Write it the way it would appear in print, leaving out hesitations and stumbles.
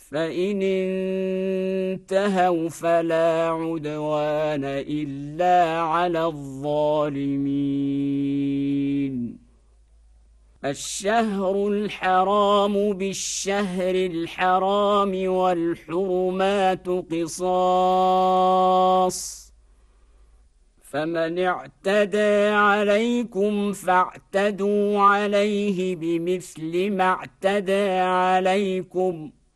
فإن انتهوا فلا عدوان إلا على الظالمين. الشهر الحرام بالشهر الحرام والحرمات قصاص، فمن اعتدى عليكم فاعتدوا عليه بمثل ما اعتدى عليكم،